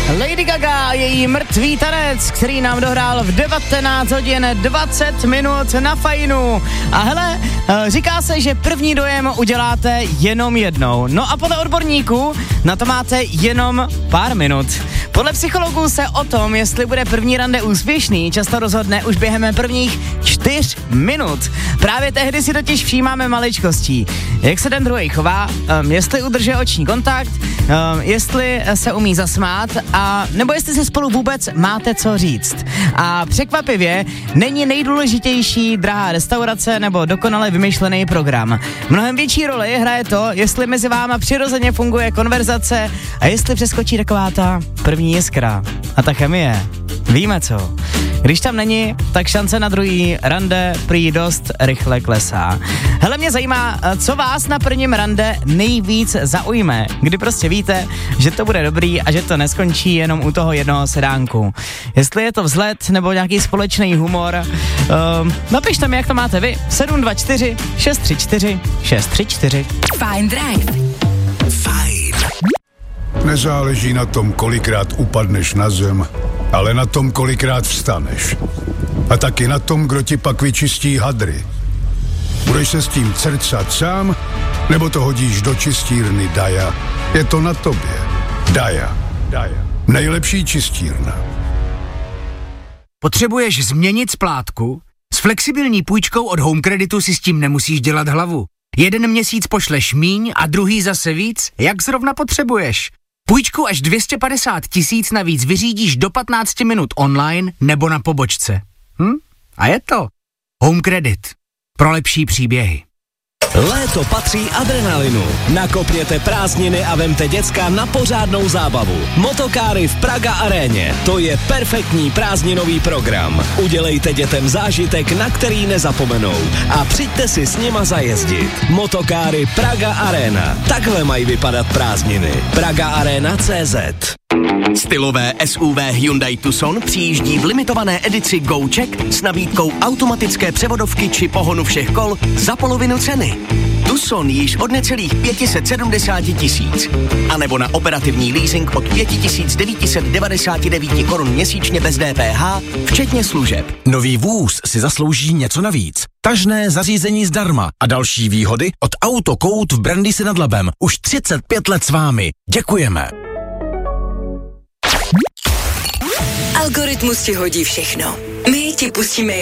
Lady Gaga, její mrtvý tanec, který nám dohrál v 19 hodin 20 minut na Fajnu. A hele, říká se, že první dojem uděláte jenom jednou. No a podle odborníků na to máte jenom pár minut. Podle psychologů se o tom, jestli bude první rande úspěšný, často rozhodne už během prvních 4 minut. Právě tehdy si totiž všímáme maličkostí. Jak se ten druhý chová, jestli udržuje oční kontakt, jestli se umí zasmát, a nebo jestli se spolu vůbec máte co říct. A překvapivě není nejdůležitější drahá restaurace nebo dokonale vymyšlený program. Mnohem větší roli hraje to, jestli mezi váma přirozeně funguje konverzace a jestli přeskočí taková ta první jiskra a ta chemie. Víme co. Když tam není, tak šance na druhý rande prý dost rychle klesá. Hele, mě zajímá, co vás na prvním rande nejvíc zaujme, kdy prostě víte, že to bude dobrý a že to neskončí jenom u toho jednoho sedánku. Jestli je to vzhled nebo nějaký společný humor, napište mi, jak to máte vy. 724 634 634. Fajn Drive. Fajn. Nezáleží na tom, kolikrát upadneš na zem, ale na tom, kolikrát vstaneš. A taky na tom, kdo ti pak vyčistí hadry. Budeš se s tím crcat sám, nebo to hodíš do čistírny Daja? Je to na tobě. Daja. Nejlepší čistírna. Potřebuješ změnit splátku? S flexibilní půjčkou od Home Creditu si s tím nemusíš dělat hlavu. Jeden měsíc pošleš míň a druhý zase víc, jak zrovna potřebuješ. Půjčku až 250 000 navíc vyřídíš do 15 minut online nebo na pobočce. A je to Home Credit. Pro lepší příběhy. Léto patří adrenalinu. Nakopněte prázdniny a vemte děcka na pořádnou zábavu. Motokáry v Praga Aréně. To je perfektní prázdninový program. Udělejte dětem zážitek, na který nezapomenou. A přijďte si s nima zajezdit. Motokáry Praga Arena. Takhle mají vypadat prázdniny. PragaArena.cz. Stylové SUV Hyundai Tucson přijíždí v limitované edici Go-Check s nabídkou automatické převodovky či pohonu všech kol za polovinu ceny. Tucson již od necelých 570 000. A nebo na operativní leasing od 5999 korun měsíčně bez DPH, včetně služeb. Nový vůz si zaslouží něco navíc. Tažné zařízení zdarma a další výhody od Autokout v Brandýse nad Labem. Už 35 let s vámi. Děkujeme. Algoritmus ti hodí všechno. My ti pustíme